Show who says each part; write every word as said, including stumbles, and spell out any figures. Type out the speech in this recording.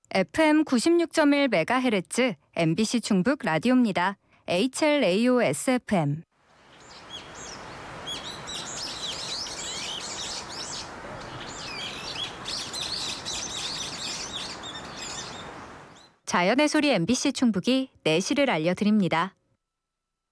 Speaker 1: 에프엠 구십육 점 일 메가헤르츠 엠비씨 충북 라디오입니다. 에이치엘에이오에스에프엠. 자연의 소리 엠비씨 충북이 내시를 알려드립니다.